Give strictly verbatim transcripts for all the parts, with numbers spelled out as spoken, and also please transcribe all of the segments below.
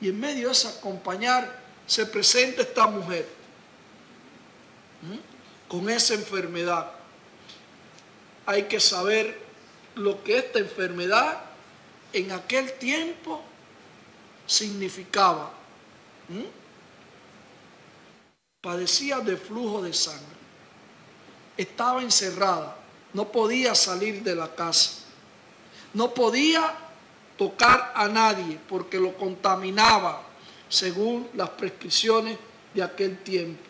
Y en medio de ese acompañar se presenta esta mujer ¿Mm? con esa enfermedad. Hay que saber lo que esta enfermedad en aquel tiempo significaba. ¿Mm? Padecía de flujo de sangre. Estaba encerrada. No podía salir de la casa. No podía tocar a nadie porque lo contaminaba según las prescripciones de aquel tiempo.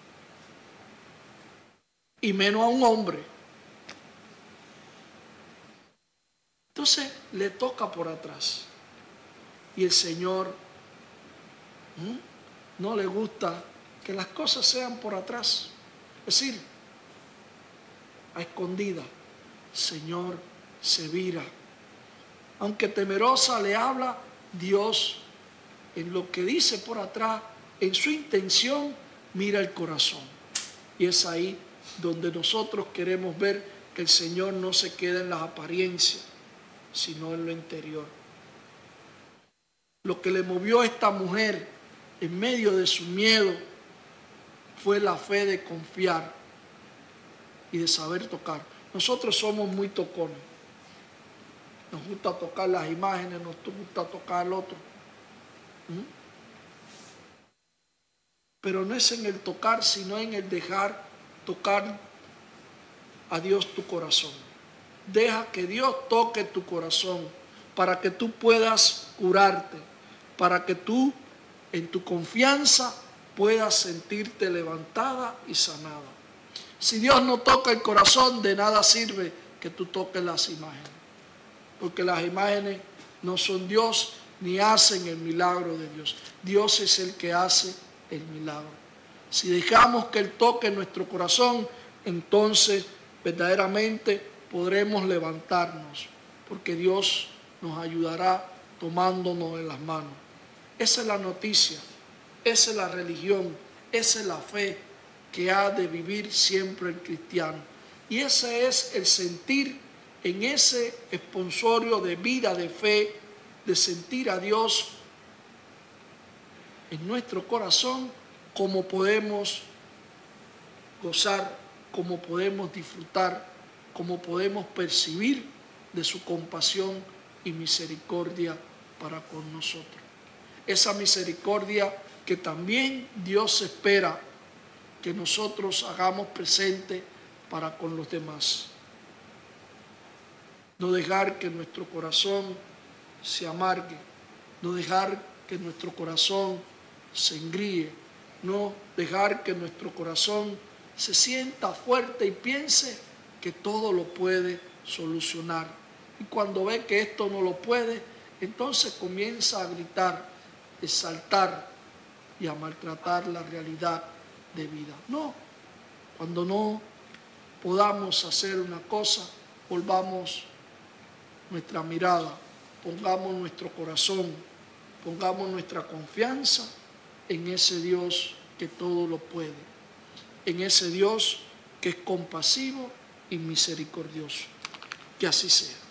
Y menos a un hombre. Entonces le toca por atrás. Y el Señor ¿hmm? no le gusta que las cosas sean por atrás. Es decir, a escondida. Señor se vira. Aunque temerosa le habla, Dios en lo que dice por atrás, en su intención, mira el corazón. Y es ahí donde nosotros queremos ver que el Señor no se queda en las apariencias, sino en lo interior. Lo que le movió a esta mujer en medio de su miedo fue la fe de confiar y de saber tocar. Nosotros somos muy tocones. Nos gusta tocar las imágenes, nos gusta tocar al otro. ¿Mm? Pero no es en el tocar, sino en el dejar tocar a Dios tu corazón. Deja que Dios toque tu corazón para que tú puedas curarte, para que tú en tu confianza puedas sentirte levantada y sanada. Si Dios no toca el corazón, de nada sirve que tú toques las imágenes, porque las imágenes no son Dios ni hacen el milagro de Dios. Dios es el que hace el milagro. Si dejamos que Él toque nuestro corazón, entonces verdaderamente podremos levantarnos, porque Dios nos ayudará tomándonos en las manos. Esa es la noticia, esa es la religión, esa es la fe que ha de vivir siempre el cristiano. Y ese es el sentir en ese esponsorio de vida, de fe, de sentir a Dios en nuestro corazón, como podemos gozar, como podemos disfrutar, como podemos percibir de su compasión y misericordia para con nosotros. Esa misericordia que también Dios espera que nosotros hagamos presente para con los demás. No dejar que nuestro corazón se amargue, no dejar que nuestro corazón se engríe, no dejar que nuestro corazón se sienta fuerte y piense que todo lo puede solucionar. Y cuando ve que esto no lo puede, entonces comienza a gritar, exaltar y a maltratar la realidad de vida. No, cuando no podamos hacer una cosa, volvamos nuestra mirada, pongamos nuestro corazón, pongamos nuestra confianza en ese Dios que todo lo puede, en ese Dios que es compasivo y misericordioso. Que así sea.